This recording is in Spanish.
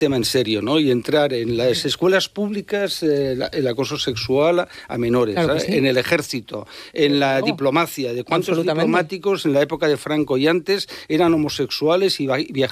tema en serio, ¿no? Y entrar en las escuelas públicas, el acoso sexual a menores, Claro que ¿sabes? sí. En el ejército, en la diplomacia, de cuántos Absolutamente. diplomáticos en la época de Franco y antes eran homosexuales y viajaban